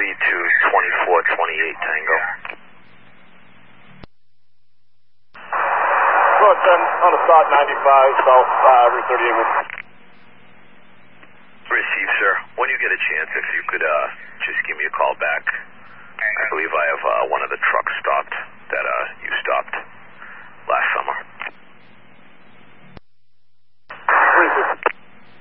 to 2428 Tango. Well, it's on a spot 95 South Route 38. Receive, sir. When you get a chance, if you could just give me a call back. I believe I have one of the trucks stopped